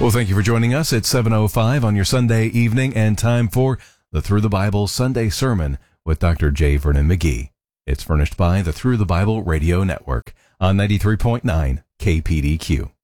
Well, thank you for joining us at 7:05 on your Sunday evening, and time for the Through the Bible Sunday Sermon with Dr. J. Vernon McGee. It's furnished by the Through the Bible Radio Network on 93.9 KPDQ.